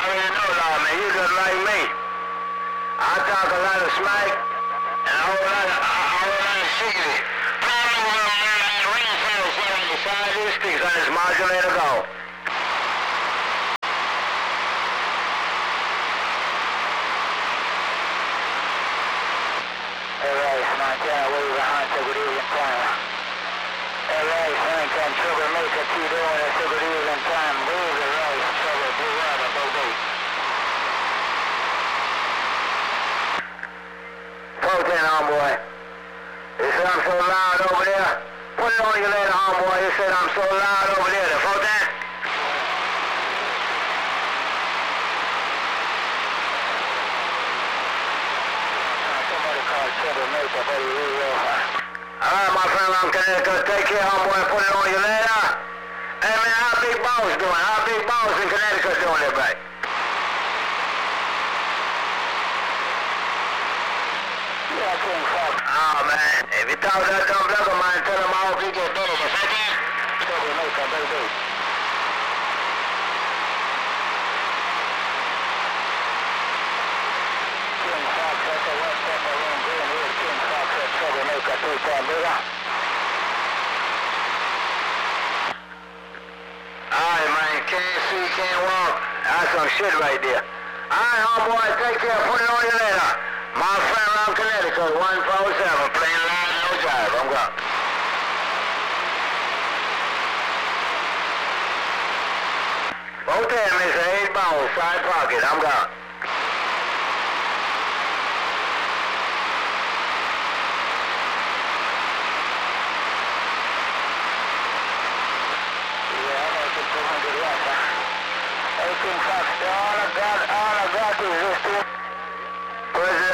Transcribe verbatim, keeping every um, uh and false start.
already know, Lord, man. You just like me. I talk a lot of smack and a whole lot of, a whole lot of secret. Probably when I'm in the ring for on the side of these streets on this modulator go. Hey, Rice, Montana, wave behind, so good evening time. Hey, Rice, Montana, troublemaker, two doing it, so good evening time. Wave the Rice, trouble, blue rubber, go, go. fourteen, homeboy. He said I'm so loud over there. Put it on you later, homeboy. He said I'm so loud over there. The fourteen? Somebody called troublemaker, buddy, real, real high. All right, my friend, I'm Connecticut. Take care, homeboy. Put it on you later. Hey, man, how Big Boss doing? How Big Boss in Connecticut doing it, back? Yeah, King Fox. Oh, man. If you talk that dumb blood of mine, tell him I hope he get better. The fourteen? Troublemaker, baby. King Fox, that's a West Pepper Room, Green Hill, King Fox, that's troublemaker, two-time, bigger. Alright, man, can't see, can't walk. That's some shit right there. Alright, homeboy, take care. Put it on you later. My friend around Connecticut, one four seven, playing live, no jive. I'm gone. Both of them is an eight ball, side pocket. I'm gone. King Fox, all I got, all I got is this thing. President